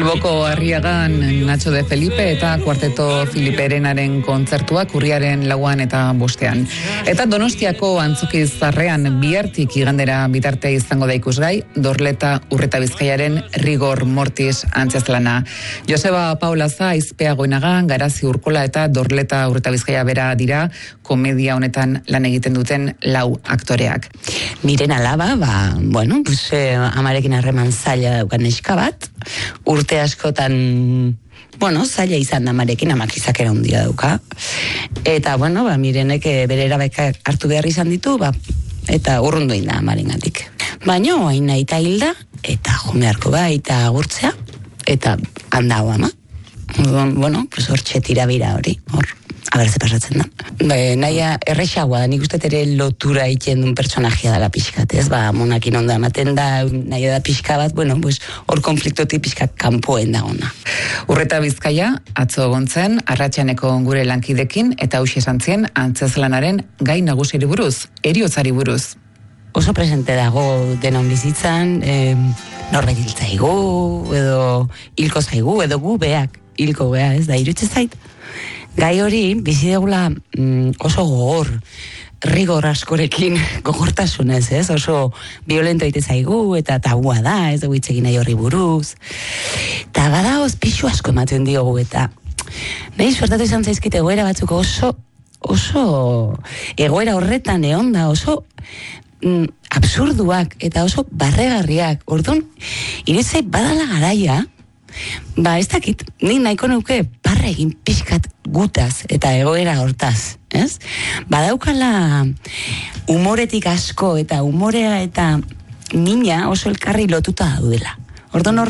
Bilboko Arriagan Nacho de Felipe eta Kuarteto Filiperenaren kontzertuak urriaren 4 eta 5. Eta Donostiako Antzoki Zarrean bihartik igandera bitarte izango da ikusgai Dorleta Urreta Bizkaiaren Rigor Mortis antzezlana. Joseba Paulaza, Aizpea Goinaga, Garazi Urkola eta Dorleta Urreta Bizkaia bera dira komedia honetan lan egiten duten 4 aktoreak. Miren alaba, amarekin harreman zaila daukan neska bat, urte askotan, zaila izan da amarekin, amak izakera hundia dauka. Eta, Mirenek bere erabakak hartu behar izan ditu, eta urrundu inda amarengatik. Baina, hain nahi eta hilda, eta jumearko eta agurtzea, eta handago ama. Hor txetira bira hori, hor. Abertze pasatzen da. Naia errexagoa da, nik uste ere lotura egiten duen personajea dela pixkat, ez? Monakin onda ematen da, naia da pixka bat, hor konfliktotik pixka kanpoen da ona. Urreta Bizkaia, atzo gontzen, arratsaneko gure lankidekin, eta hauxe esan zien, antzezlanaren gai nagusiri buruz, heriotzari buruz. Oso presente dago denon bizitzan, norbait hil zaigu, edo hilko zaigu, edo gu beak, hilko bea, ez da, irutze zait. Gai hori, bizi degula oso gogor, rigor askorekin gogortasunez, ez? Oso violento ite zaigu, eta tabua da, ez dugu itxekin nahi horri buruz. Eta bada pixu asko ematen diogu, eta nahi suertatu izan zaizkite egoera batzuk oso egoera horretan egon da, oso absurduak, eta oso barregarriak. Orduan, iritzai badala garaia, ez dakit, nik nahiko nuke barra egin pixkat gutaz eta egoera hortaz, ez? Badaukala umoretik asko eta umorea eta mina oso elkarri lotuta daudela. Orduan